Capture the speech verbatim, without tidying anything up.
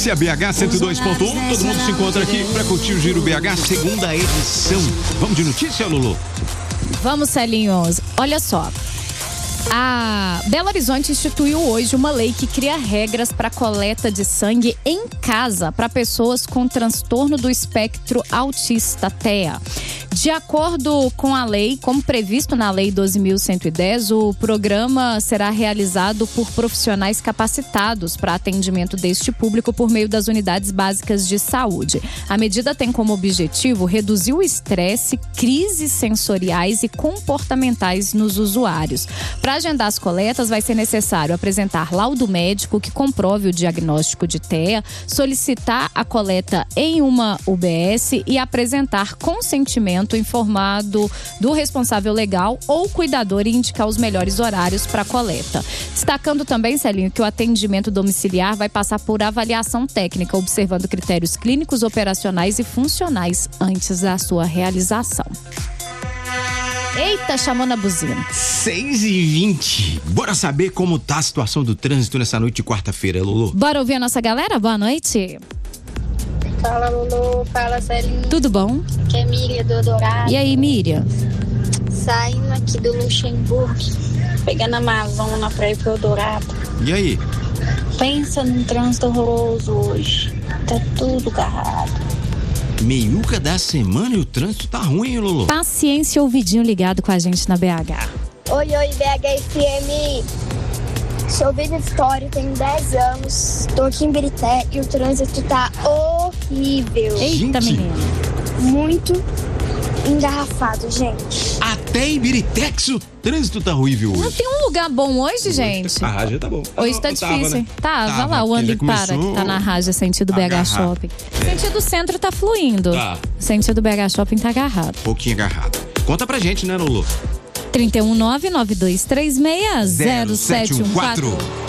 Essa B H cento e dois ponto um, todo mundo se encontra aqui para curtir o Giro B H, segunda edição. Vamos de notícia, Lulu? Vamos, Celinhos. Olha só. A Belo Horizonte instituiu hoje uma lei que cria regras para coleta de sangue em casa para pessoas com transtorno do espectro autista, T E A. De acordo com a lei, como previsto na Lei doze mil cento e dez, o programa será realizado por profissionais capacitados para atendimento deste público por meio das unidades básicas de saúde. A medida tem como objetivo reduzir o estresse, crises sensoriais e comportamentais nos usuários. Para agendar as coletas, vai ser necessário apresentar laudo médico que comprove o diagnóstico de T E A, solicitar a coleta em uma U B S e apresentar consentimento informado do responsável legal ou cuidador e indicar os melhores horários para a coleta. Destacando também, Celinho, que o atendimento domiciliar vai passar por avaliação técnica, observando critérios clínicos, operacionais e funcionais antes da sua realização. Eita, chamou na buzina. seis e vinte. Bora saber como tá a situação do trânsito nessa noite de quarta-feira, Lulu? Bora ouvir a nossa galera? Boa noite. Fala, Lulu. Fala, Celinho. Tudo bom? Aqui é Miriam do Dourado. E aí, Miriam? Saindo aqui do Luxemburgo, pegando a Amazônia pra ir pro Dourado. E aí? Pensa num trânsito horroroso hoje. Tá tudo garrado. Meiuca da semana e o trânsito tá ruim, hein, Lulu? Paciência, ouvidinho ligado com a gente na B H. Oi, oi, B H F M. Sou Vida Vitória, tenho dez anos, tô aqui em Birité e o trânsito tá horrível. Eita, Gente. menina. Muito engarrafado, gente. Até em Biritex o trânsito tá horrível hoje. Não tem um lugar bom hoje, gente? A Rádio tá bom. Hoje tá Não, difícil. tava, né? Tava, Tava, lá, o porque Anda já e Para, começou que tá na Rádio, sentido B H agarrar. Shopping. Sentido centro tá fluindo. Tá. Sentido B H Shopping tá agarrado. Um pouquinho agarrado. Conta pra gente, né, Lulu? trinta e um nove nove dois três seis zero sete um quatro.